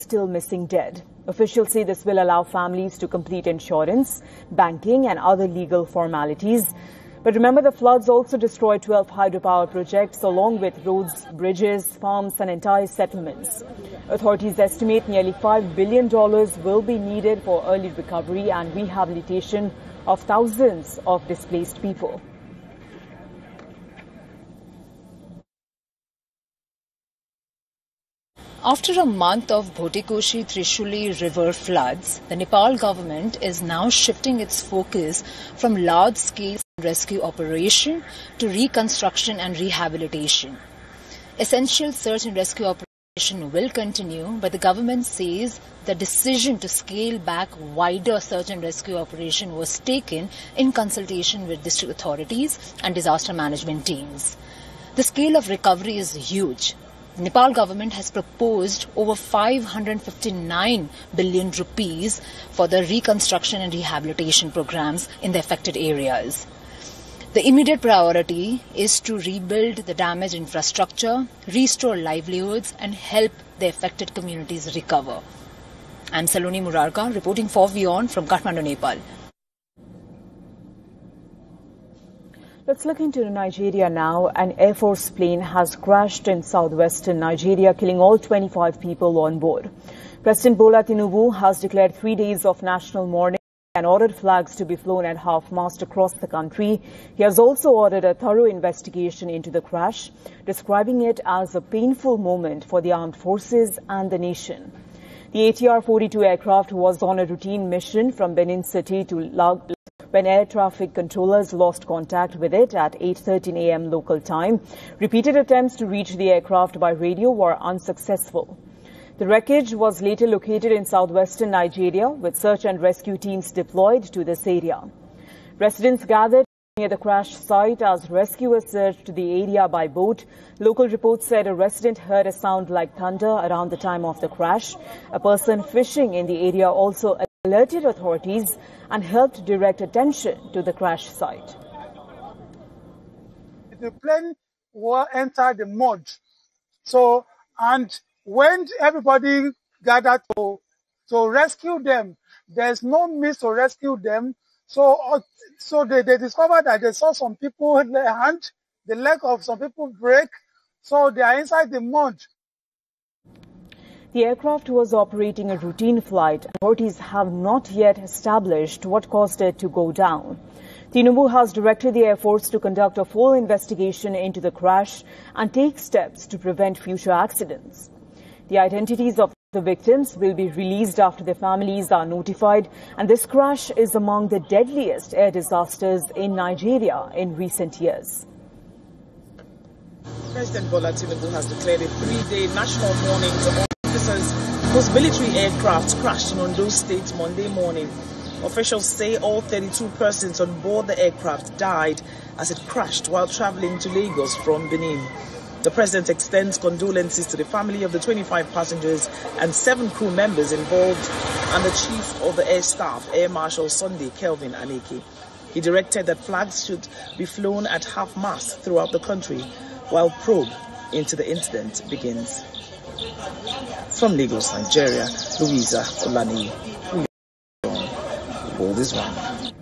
still missing dead. Officials say this will allow families to complete insurance, banking and other legal formalities. But remember, the floods also destroyed 12 hydropower projects along with roads, bridges, farms and entire settlements. Authorities estimate nearly $5 billion will be needed for early recovery and rehabilitation of thousands of displaced people. After a month of Bhotikoshi-Trishuli river floods, the Nepal government is now shifting its focus from large-scale rescue operation to reconstruction and rehabilitation. Essential search and rescue operation will continue, but the government says the decision to scale back wider search and rescue operation was taken in consultation with district authorities and disaster management teams. The scale of recovery is huge. The Nepal government has proposed over 559 billion rupees for the reconstruction and rehabilitation programs in the affected areas. The immediate priority is to rebuild the damaged infrastructure, restore livelihoods and help the affected communities recover. I'm Saloni Murarka reporting for WION from Kathmandu, Nepal. Let's look into Nigeria now. An Air Force plane has crashed in southwestern Nigeria, killing all 25 people on board. President Bola Tinubu has declared 3 days of national mourning and ordered flags to be flown at half-mast across the country. He has also ordered a thorough investigation into the crash, describing it as a painful moment for the armed forces and the nation. The ATR-42 aircraft was on a routine mission from Benin City to Lagos when air traffic controllers lost contact with it at 8:13 a.m. local time. Repeated attempts to reach the aircraft by radio were unsuccessful. The wreckage was later located in southwestern Nigeria, with search and rescue teams deployed to this area. Residents gathered near the crash site as rescuers searched the area by boat. Local reports said a resident heard a sound like thunder around the time of the crash. A person fishing in the area also alerted authorities and helped direct attention to the crash site. The plane will enter the mud. And when everybody gathered to rescue them, there's no means to rescue them. So they discovered that they saw some people, the leg of some people break. So they are inside the mud. The aircraft was operating a routine flight. Authorities have not yet established what caused it to go down. Tinubu has directed the Air Force to conduct a full investigation into the crash and take steps to prevent future accidents. The identities of the victims will be released after their families are notified, and this crash is among the deadliest air disasters in Nigeria in recent years. President Bola Tinubu has declared a 3-day national mourning to all officers whose military aircraft crashed in Ondo State Monday morning. Officials say all 32 persons on board the aircraft died as it crashed while traveling to Lagos from Benin. The president extends condolences to the family of the 25 passengers and 7 crew members involved and the chief of the air staff, Air Marshal Sunday Kelvin Aneke. He directed that flags should be flown at half-mast throughout the country while probe into the incident begins. From Lagos, Nigeria, Louisa Olaniyi. All this one.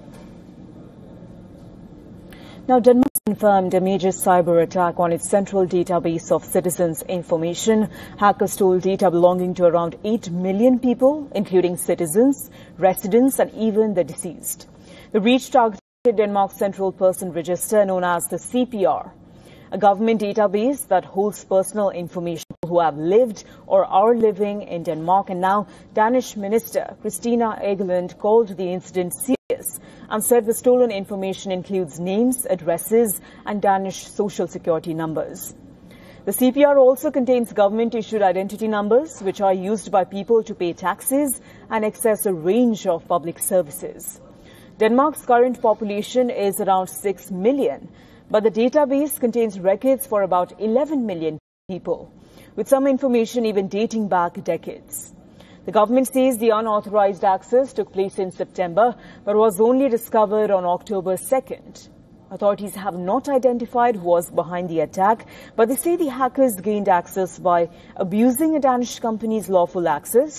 Now, Denmark confirmed a major cyber attack on its central database of citizens' information. Hackers stole data belonging to around 8 million people, including citizens, residents, and even the deceased. The breach targeted Denmark's Central Person Register, known as the CPR, a government database that holds personal information who have lived or are living in Denmark. And now, Danish Minister Christina Egeland called the incident serious and said the stolen information includes names, addresses, and Danish social security numbers. The CPR also contains government-issued identity numbers, which are used by people to pay taxes and access a range of public services. Denmark's current population is around 6 million, but the database contains records for about 11 million people, with some information even dating back decades. The government says the unauthorized access took place in September, but was only discovered on October 2nd. Authorities have not identified who was behind the attack, but they say the hackers gained access by abusing a Danish company's lawful access